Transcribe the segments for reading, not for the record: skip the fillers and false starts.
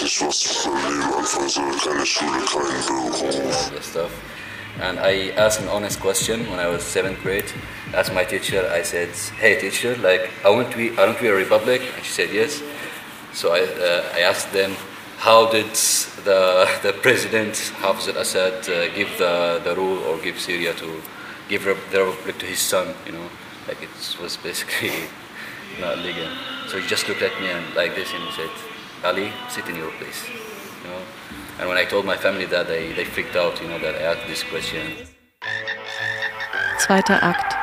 nicht, was mein Leben anfangen soll. Keine Schule, kein Beruf. Stuff. And I asked an honest question when I was 7th grade. I asked my teacher, I said, hey teacher, like, aren't we a republic? And she said yes. So I asked them, how did the president, Hafez al-Assad, give the rule or give Syria to give the republic to his son, you know? Like it was basically not legal. So he just looked at me and like this and he said, Ali, sit in your place, you know? And when I told my family that, they freaked out, you know, that I asked this question. Zweiter Akt.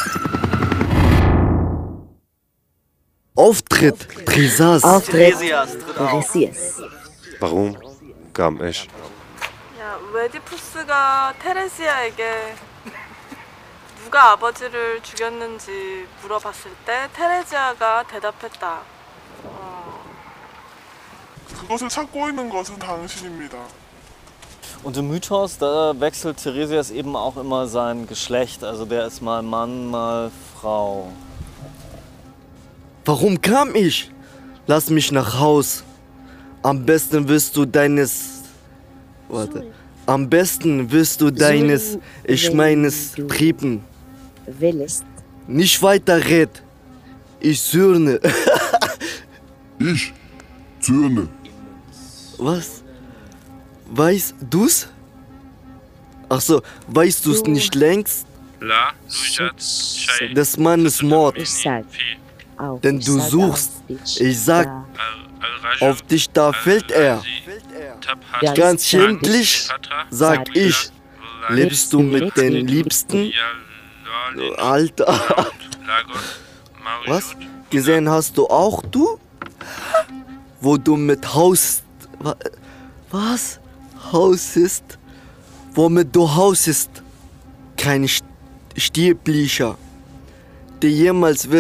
Auftritt, Trisaz. Theresias. Warum kam ich? 야, 웨디푸스가 테레시아에게 누가 아버지를 죽였는지 물어봤을 때 테레지아가 대답했다. 그것을 찾고 있는 것은 당신입니다. Und im Mythos, da wechselt Theresias eben auch immer sein Geschlecht. Also der ist mal Mann, mal Frau. Warum kam ich? Lass mich nach Haus. Am besten wirst du deines... Warte. Am besten wirst du deines... Ich meines Trieben. Willst. Nicht weiter red. Ich zürne. Ich? Zürne. Was? Weißt du's? Ach so, weißt du's nicht längst? Des Mannes Mord. Denn du suchst. Ich sag, auf dich da fällt er. Ganz schändlich, sag ich. Lebst du mit den Liebsten? Alter. Was? Gesehen hast du auch du? Wo du mit Haus... Was? Hausest? Womit du hausest? Kein Stieblicher, der jemals